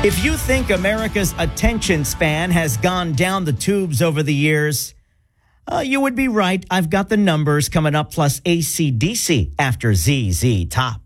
If you think America's attention span has gone down the tubes over the years, you would be right. I've got the numbers coming up, plus AC/DC after ZZ Top.